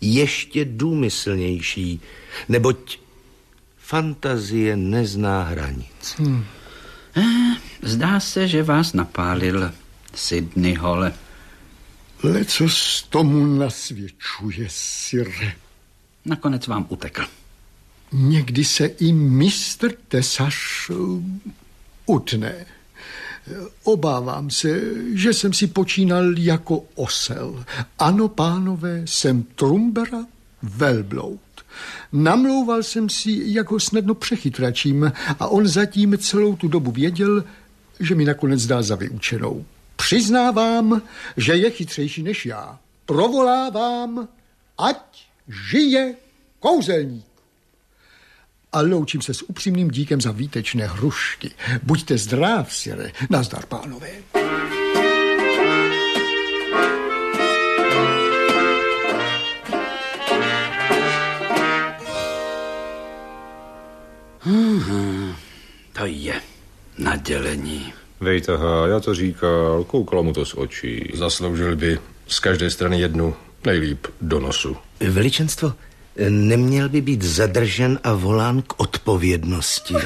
ještě důmyslnější, neboť fantazie nezná hranic. Zdá se, že vás napálil Sidney Hall. Lecos tomu nasvědčuje, sire. Nakonec vám utekl. Někdy se i mistr tesař utne. Obávám se, že jsem si počínal jako osel. Ano, pánové, jsem Trumbera velbloud. Namlouval jsem si, jak ho snadno přechytračím, a on zatím celou tu dobu věděl, že mi nakonec dá za vyučenou. Přiznávám, že je chytřejší než já. Provolávám, ať žije kouzelník. A loučím se s upřímným díkem za výtečné hrušky. Buďte zdrav, sire. Nazdar, pánové. To je nadělení. Vejtaha, já to říkal, koukalo mu to z očí. Zasloužil by z každé strany jednu, nejlíp do nosu. Veličenstvo, neměl by být zadržen a volán k odpovědnosti.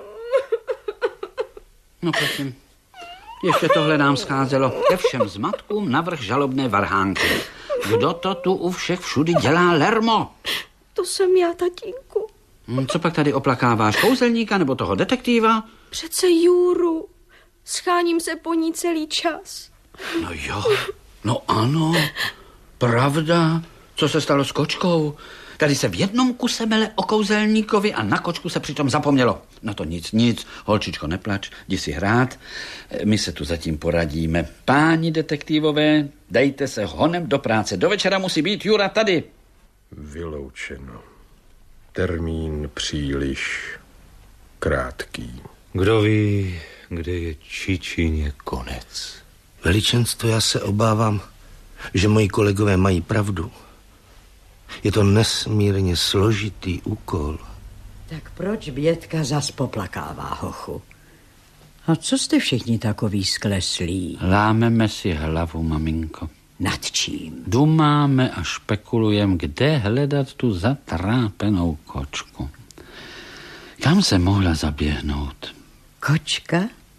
No prosím, ještě tohle nám scházelo ke všem zmatkům navrch žalobné varhánky. Kdo to tu u všech všudy dělá, Lermo? To jsem já, tatínku. Co pak tady oplakáváš, kouzelníka nebo toho detektiva? Přece Juru. Scháním se po ní celý čas. No jo, no ano, pravda. Co se stalo s kočkou? Tady se v jednom kuse mele o kouzelníkovi a na kočku se přitom zapomnělo. No to nic, holčičko, neplač, jdi si hrát. My se tu zatím poradíme. Páni detektivové, dejte se honem do práce. Do večera musí být Jura tady. Vyloučeno. Termín příliš krátký. Kdo ví, kde je Čičině konec. Veličenstvo, já se obávám, že moji kolegové mají pravdu. Je to nesmírně složitý úkol. Tak proč Bětka zas poplakává, hochu? A co jste všichni takový skleslí? Lámeme si hlavu, maminko. Nad čím? Dumáme a špekulujeme, kde hledat tu zatrápenou kočku. Kam se mohla zaběhnout? Kočka?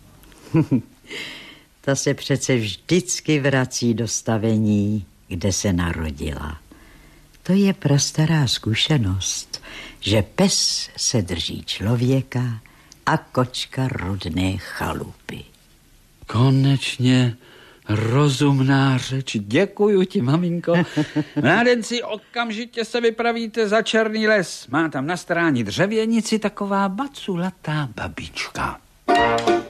Ta se přece vždycky vrací do stavení, kde se narodila. To je prastará zkušenost, že pes se drží člověka a kočka rodné chalupy. Konečně rozumná řeč. Děkuju ti, maminko. Mládenci, okamžitě se vypravíte za Černý les. Má tam na stráni dřevěnici taková baculatá babička.